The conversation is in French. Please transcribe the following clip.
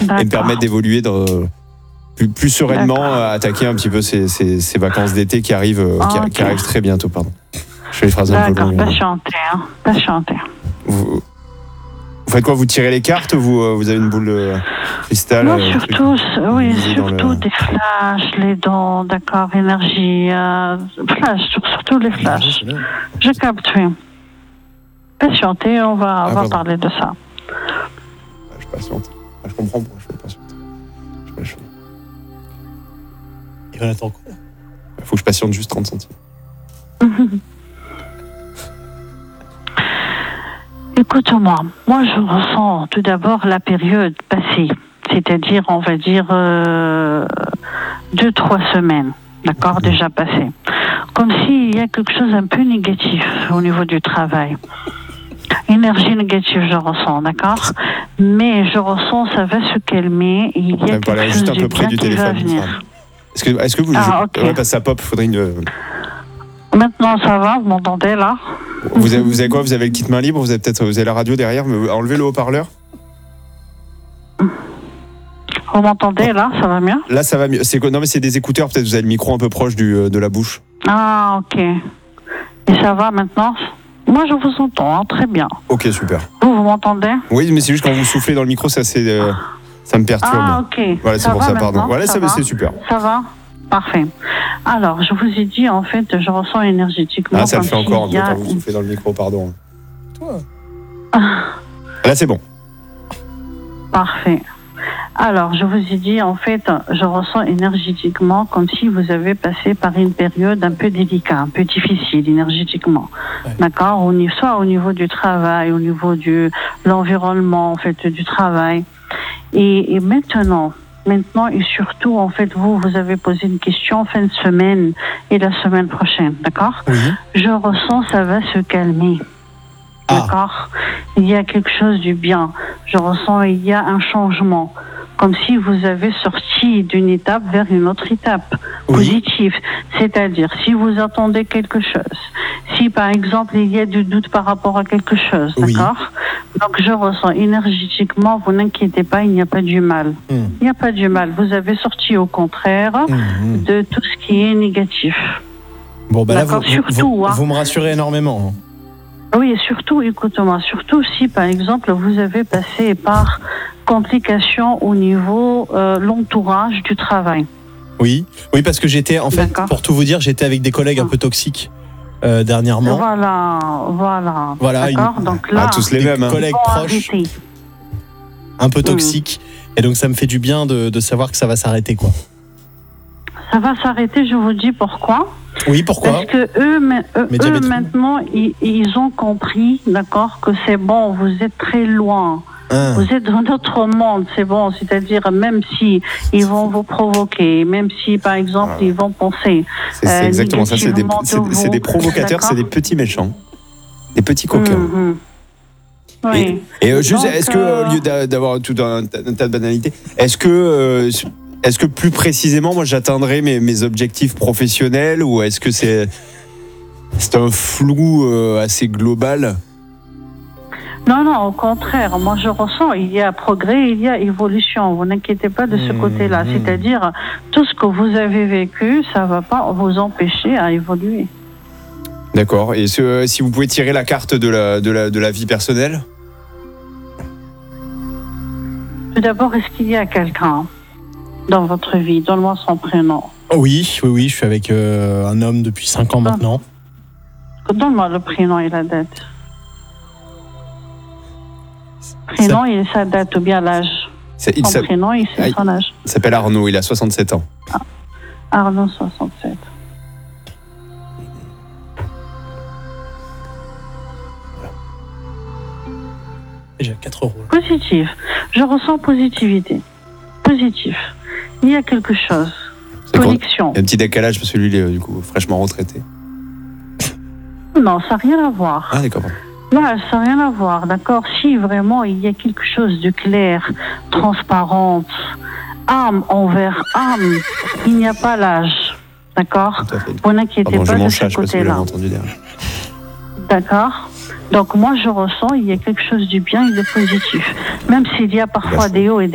me permettre d'évoluer plus sereinement, attaquer un petit peu ces vacances d'été qui arrivent très bientôt. Pardon. Je fais les phrases un peu longues. Patientez. Vous faites quoi? Vous tirez les cartes? Vous avez une boule de cristal? Non, surtout des flashs, les dons, d'accord, énergie, flash, surtout les flashs. Je capte, oui. Patientez, on va parler de ça. Je patiente. Je comprends pourquoi je fais patienter. Je suis pas chaud. Et on attend quoi? Il faut que je patiente juste 30 centimes. Écoute-moi, moi je ressens tout d'abord la période passée, c'est-à-dire on va dire 2-3 semaines, d'accord, déjà passées. Comme s'il y a quelque chose un peu négatif au niveau du travail. Énergie négative, je ressens, d'accord? Mais je ressens, ça va se calmer. Il y a quelque chose juste un peu près du qui va téléphone. venir. Est-ce que vous... ok. Ouais, parce que ça pop, il faudrait une... Maintenant, ça va, vous m'entendez là? Vous avez quoi? Vous avez le kit main libre? Vous avez la radio derrière? Enlevez le haut-parleur. Vous m'entendez là? Ça va mieux? Là, ça va mieux. Non, mais c'est des écouteurs. Peut-être vous avez le micro un peu proche de la bouche. Ah, ok. Et ça va maintenant? Moi, je vous entends, très bien. Ok, super. Vous m'entendez? Oui, mais c'est juste quand vous soufflez dans le micro, ça me perturbe. Ah, ok. Voilà, c'est pour ça, pardon. Voilà, ça va, c'est super. Ça va? Parfait. Alors, je vous ai dit, en fait, je ressens énergétiquement. Ah, ça le fait encore quand vous soufflez dans le micro, pardon. Toi. Là, c'est bon. Parfait. Alors, je vous ai dit, en fait, je ressens énergétiquement comme si vous avez passé par une période un peu délicate, un peu difficile énergétiquement. Ouais. D'accord? Soit au niveau du travail, au niveau de l'environnement, en fait, du travail. Et maintenant, et surtout, en fait, vous avez posé une question fin de semaine et la semaine prochaine, d'accord? Oui. Je ressens, ça va se calmer. D'accord? Il y a quelque chose du bien. Je ressens, il y a un changement. Comme si vous avez sorti d'une étape vers une autre étape positive. C'est-à-dire, si vous attendez quelque chose, si par exemple il y a du doute par rapport à quelque chose, d'accord? Donc je ressens énergétiquement, vous n'inquiétez pas, il n'y a pas du mal. Il n'y a pas du mal. Vous avez sorti au contraire de tout ce qui est négatif. Bon, bah là, vous me rassurez énormément. Oui, et surtout, écoute-moi, surtout si, par exemple, vous avez passé par complications au niveau l'entourage du travail. Oui, parce que j'étais, en fait, pour tout vous dire, j'étais avec des collègues un peu toxiques dernièrement. Voilà. D'accord, donc là, tous les mêmes, collègues proches, un peu toxiques. Et donc, ça me fait du bien de savoir que ça va s'arrêter, quoi. Ça va s'arrêter, je vous dis pourquoi. Oui, pourquoi? Parce que eux maintenant, ils ont compris, d'accord, que c'est bon, vous êtes très loin. Vous êtes dans notre monde, c'est bon. C'est-à-dire, même si ils vont vous provoquer, même si, par exemple, ils vont penser... C'est exactement ça, c'est des provocateurs, c'est des petits méchants. Des petits coquins. Oui. Et juste, donc, est-ce que, au lieu d'avoir tout un tas de banalités, est-ce que plus précisément, moi, j'atteindrai mes objectifs professionnels, ou est-ce que c'est un flou assez global? Non, au contraire. Moi, je ressens, il y a progrès, il y a évolution. Vous n'inquiétez pas de ce côté-là. C'est-à-dire, tout ce que vous avez vécu, ça ne va pas vous empêcher à évoluer. D'accord. Et si vous pouvez tirer la carte de la vie personnelle? Tout d'abord, est-ce qu'il y a quelqu'un dans votre vie? Donne-moi son prénom. Oui, je suis avec un homme depuis 5 ans maintenant. Donne-moi le prénom et la date. Prénom et sa date, ou bien l'âge. Son prénom et son âge. Il s'appelle Arnaud, il a 67 ans. Arnaud, 67. J'ai 4 €. Positif. Je ressens positivité. Positif. Il y a quelque chose. Connexion. Il y a un petit décalage parce que lui, il est du coup fraîchement retraité. Non, ça n'a rien à voir. Ah, d'accord. Là, ça n'a rien à voir, d'accord? Si vraiment il y a quelque chose de clair, transparente, âme envers âme, il n'y a pas l'âge, d'accord? Vous n'inquiétez pas de ce côté-là. D'accord? Donc moi, je ressens, il y a quelque chose du bien et de positif. Même s'il y a parfois des hauts et